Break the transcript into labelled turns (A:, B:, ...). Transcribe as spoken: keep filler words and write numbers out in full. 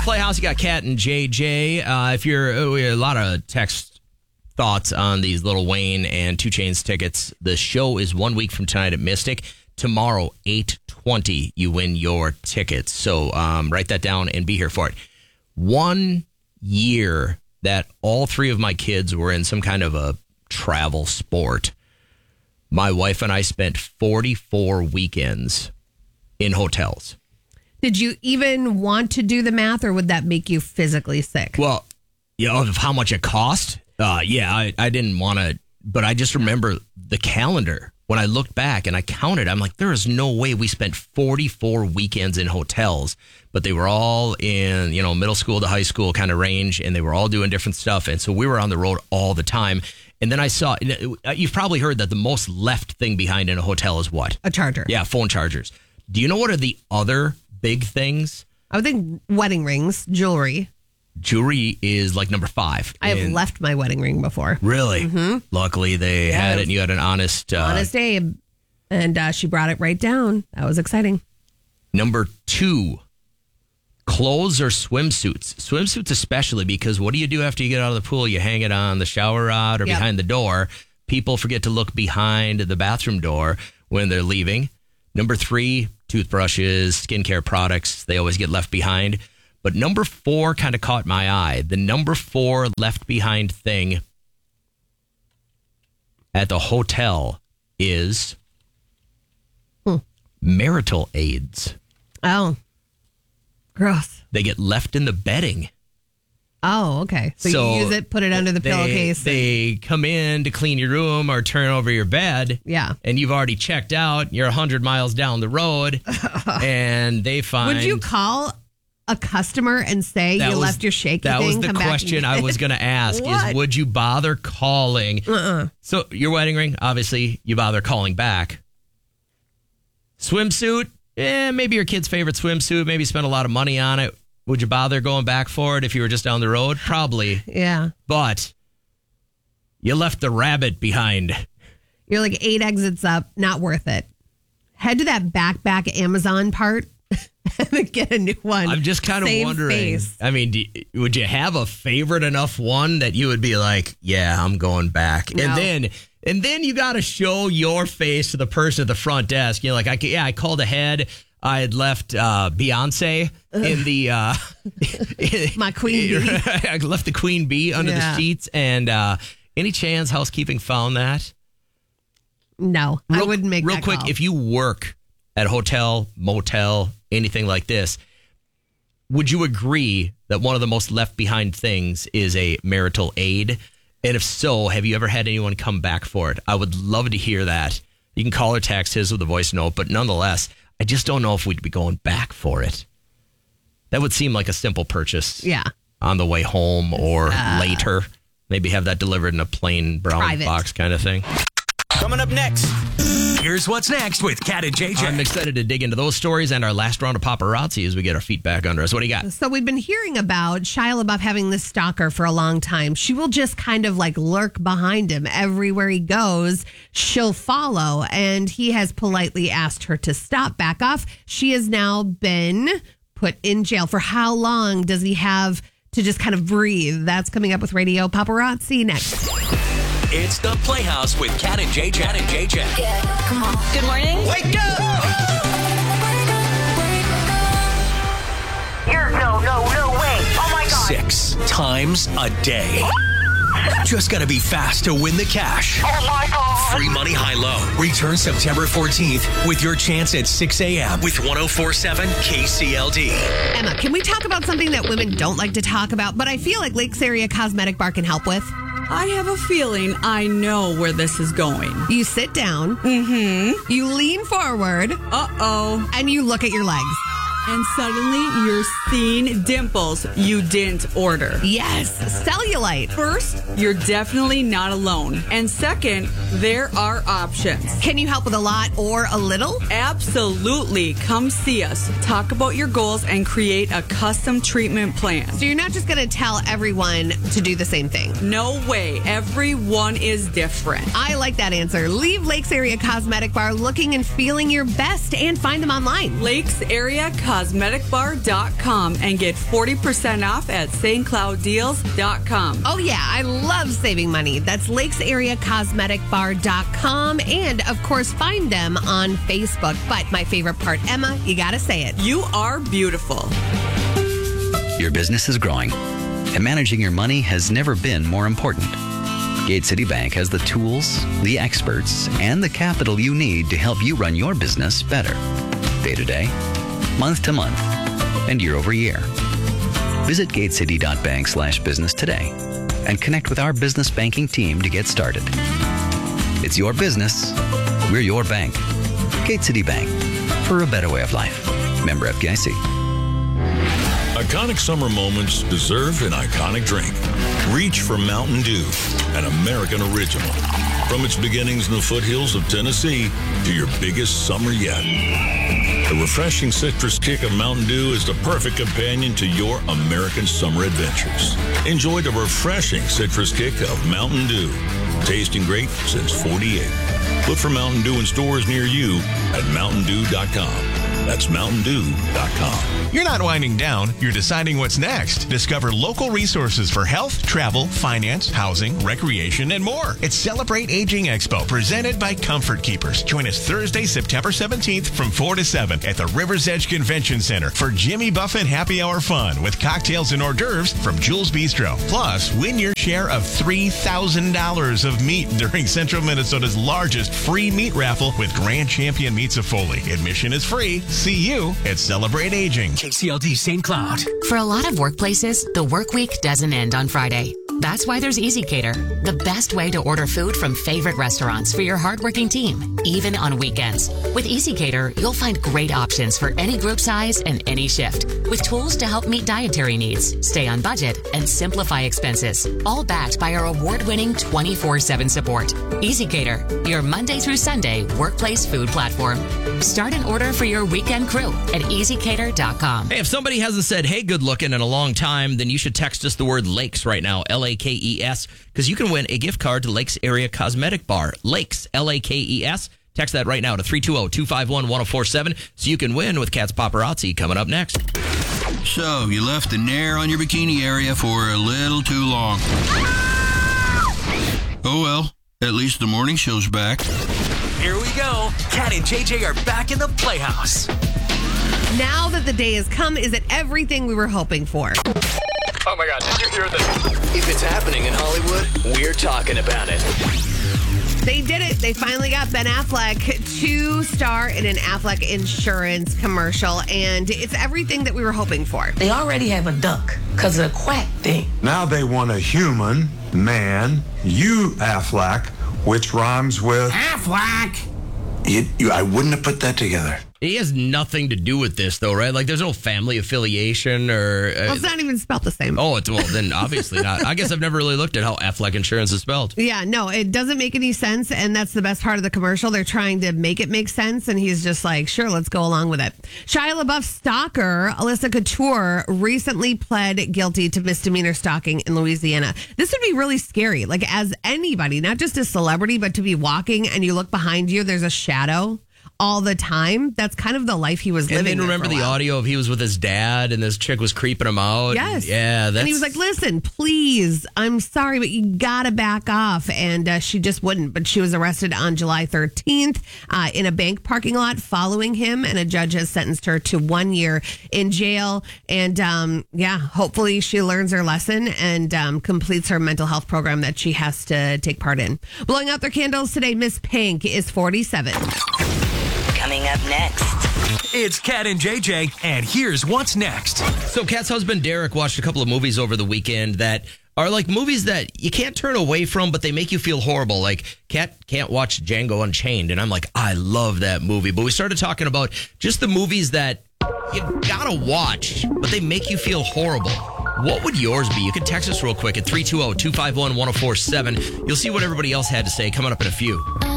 A: Playhouse. You got Kat and J J. Uh, if you're oh, a lot of text thoughts on these Lil Wayne and two Chainz tickets, the show is one week from tonight at Mystic. Tomorrow, eight twenty, you win your tickets. So um, write that down and be here for it. One year that all three of my kids were in some kind of a travel sport, my wife and I spent forty-four weekends in hotels.
B: Did you even want to do the math, or would that make you physically sick?
A: Well, you know, of how much it cost? Uh, yeah, I, I didn't want to, but I just remember the calendar. When I looked back and I counted, I'm like, there is no way we spent forty-four weekends in hotels, but they were all in, you know, middle school to high school kind of range, and they were all doing different stuff. And so we were on the road all the time. And then I saw, you've probably heard that the most left thing behind in a hotel is what?
B: A charger.
A: Yeah, phone chargers. Do you know what are the other big things?
B: I would think wedding rings, jewelry.
A: Jewelry is like number five.
B: I have
A: and
B: left my wedding ring before.
A: Really?
B: Mm-hmm.
A: Luckily, they
B: Yeah,
A: had it and you had an honest... Uh,
B: honest Abe. And uh, she brought it right down. That was exciting.
A: Number two, clothes or swimsuits. Swimsuits especially, because what do you do after you get out of the pool? You hang it on the shower rod or
B: Yep.
A: behind the door. People forget to look behind the bathroom door when they're leaving. Number three, toothbrushes, skincare products. They always get left behind. But number four kind of caught my eye. The number four left behind thing at the hotel is
B: hmm.
A: marital aids.
B: Oh, gross.
A: They get left in the bedding.
B: Oh, okay. So,
A: So
B: you use it, put it under the
A: they,
B: pillowcase.
A: They come in to clean your room or turn over your bed.
B: Yeah.
A: And you've already checked out. You're one hundred miles down the road. And they find...
B: Would you call a customer and say you
A: was,
B: left your shaky
A: that
B: thing?
A: was the
B: come back
A: question I was going to ask
B: What?
A: is, would you bother calling?
B: Uh-uh.
A: So your wedding ring, obviously, you bother calling back. Swimsuit, eh, maybe your kid's favorite swimsuit. Maybe you spent a lot of money on it. Would you bother going back for it if you were just down the road? Probably.
B: Yeah.
A: But you left the rabbit behind.
B: You're like eight exits up. Not worth it. Head to that back, back Amazon part and then get a new one.
A: I'm just kind of
B: Same
A: wondering.
B: face.
A: I mean, do, would you have a favorite enough one that you would be like, yeah, I'm going back?
B: No.
A: And then and then you got to show your face to the person at the front desk. You're like, I, yeah, I called ahead. I had left uh, Beyonce in the... Uh,
B: My queen bee.
A: I left the queen bee under
B: Yeah.
A: the sheets. And uh, any chance housekeeping found that?
B: No,
A: Real,
B: I wouldn't make
A: Real
B: that
A: quick,
B: call.
A: if you work at a hotel, motel, anything like this, would you agree that one of the most left behind things is a marital aid? And if so, have you ever had anyone come back for it? I would love to hear that. You can call or text his with a voice note, but nonetheless, I just don't know if we'd be going back for it. That would seem like a simple purchase.
B: Yeah.
A: On the way home or
B: Uh,
A: later. Maybe have that delivered in a plain brown
B: Private.
A: box kind of thing.
C: Coming up next, here's what's next with Kat and J J.
A: I'm excited to dig into those stories and our last round of paparazzi as we get our feet back under us. What do you got?
B: So we've been hearing about Shia LaBeouf having this stalker for a long time. She will just kind of like lurk behind him everywhere he goes. She'll follow, and he has politely asked her to stop, back off. She has now been put in jail. For how long does he have to just kind of breathe? That's coming up with Radio Paparazzi next.
C: It's the Playhouse with Kat and J J. Kat and J J.
D: Yeah, come on. Good morning.
C: Wake up!
D: You're no, no, no way. Oh my God.
C: Six times a day. Just gotta be fast to win the cash.
D: Oh my God.
C: Free money high-low. Return September fourteenth with your chance at six a.m. with one oh four point seven K C L D.
B: Emma, can we talk about something that women don't like to talk about, but I feel like Lakes Area Cosmetic Bar can help with?
E: I have a feeling I know where this is going.
B: You sit down,
E: Mm-hmm.
B: you lean forward,
E: Uh-oh.
B: and you look at your legs.
E: And suddenly you're seeing dimples you didn't order.
B: Yes, cellulite.
E: First, you're definitely not alone. And second, there are options.
B: Can you help with a lot or a little?
E: Absolutely. Come see us. Talk about your goals and create a custom treatment plan.
B: So you're not just going to tell everyone to do the same thing.
E: No way. Everyone is different.
B: I like that answer. Leave Lakes Area Cosmetic Bar looking and feeling your best and find them online.
E: Lakes Area Cosmetic cosmetic bar dot com and get forty percent off at Saint Cloud Deals dot com.
B: Oh, yeah, I love saving money. That's lakes area cosmetic bar dot com. And, of course, find them on Facebook. But my favorite part, Emma, you got to say it.
E: You are beautiful.
F: Your business is growing, and managing your money has never been more important. Gate City Bank has the tools, the experts, and the capital you need to help you run your business better. Day to day, month to month, and year over year. Visit gatecity.bank slash business today and connect with our business banking team to get started. It's your business. We're your bank. Gate City Bank, for a better way of life. Member F D I C.
G: Iconic summer moments deserve an iconic drink. Reach for Mountain Dew, an American original. From its beginnings in the foothills of Tennessee to your biggest summer yet. The refreshing citrus kick of Mountain Dew is the perfect companion to your American summer adventures. Enjoy the refreshing citrus kick of Mountain Dew. Tasting great since forty-eight. Look for Mountain Dew in stores near you at mountain dew dot com. That's mountain dew dot com.
H: You're not winding down, you're deciding what's next. Discover local resources for health, travel, finance, housing, recreation, and more. It's Celebrate Aging Expo, presented by Comfort Keepers. Join us Thursday, September seventeenth from four to seven at the River's Edge Convention Center for Jimmy Buffett Happy Hour fun with cocktails and hors d'oeuvres from Jules Bistro. Plus, win your share of three thousand dollars of meat during Central Minnesota's largest free meat raffle with Grand Champion Meats of Foley. Admission is free. See you at Celebrate Aging.
C: K C L D Saint Cloud.
I: For a lot of workplaces, the work week doesn't end on Friday. That's why there's EasyCater, the best way to order food from favorite restaurants for your hardworking team, even on weekends. With EasyCater, you'll find great options for any group size and any shift, with tools to help meet dietary needs, stay on budget, and simplify expenses, all backed by our award-winning twenty-four seven support. EasyCater, your Monday through Sunday workplace food platform. Start an order for your weekend crew at easy cater dot com.
A: Hey, if somebody hasn't said, hey, good looking in a long time, then you should text us the word Lakes right now, L A K E S, because you can win a gift card to Lakes Area Cosmetic Bar. Lakes, L A K E S. Text that right now to three two zero, two five one, one zero four seven so you can win with Cat's Paparazzi coming up next.
J: So, you left the Nair on your bikini area for a little too long. Oh well, at least the morning show's back.
C: Here we go. Cat and J J are back in the Playhouse.
B: Now that the day has come, is it everything we were hoping for?
K: Oh my God, did you hear this?
C: If it's happening in Hollywood, we're talking about it.
B: They did it. They finally got Ben Affleck to star in an Affleck Insurance commercial, and it's everything that we were hoping for.
L: They already have a duck because of the quack thing.
M: Now they want a human, man, you Affleck, which rhymes with
L: Affleck.
M: You, you, I wouldn't have put that together.
A: He has nothing to do with this, though, right? Like, there's no family affiliation or... Uh,
B: well, it's not even spelled the same.
A: Oh, it's, well, then obviously not. I guess I've never really looked at how Affleck Insurance is spelled.
B: Yeah, no, it doesn't make any sense, and that's the best part of the commercial. They're trying to make it make sense, and he's just like, sure, let's go along with it. Shia LaBeouf's stalker, Alyssa Couture, recently pled guilty to misdemeanor stalking in Louisiana. This would be really scary, like, as anybody, not just a celebrity, but to be walking and you look behind you, there's a shadow all the time. That's kind of the life he was living.
A: And then remember the audio of he was with his dad and this chick was creeping him out.
B: Yes.
A: Yeah. That's...
B: And he was like, listen, please, I'm sorry, but you got to back off. And uh, she just wouldn't. But she was arrested on July thirteenth uh, in a bank parking lot following him. And a judge has sentenced her to one year in jail. And um, yeah, hopefully she learns her lesson and um, completes her mental health program that she has to take part in. Blowing out their candles today, Miss Pink is forty-seven.
D: Coming up next.
C: It's Cat and J J, and here's what's next.
A: So Kat's husband Derek watched a couple of movies over the weekend that are like movies that you can't turn away from, but they make you feel horrible. Like Kat can't watch Django Unchained, and I'm like, I love that movie. But we started talking about just the movies that you gotta watch, but they make you feel horrible. What would yours be? You can text us real quick at three two zero, two five one, one zero four seven. You'll see what everybody else had to say coming up in a few.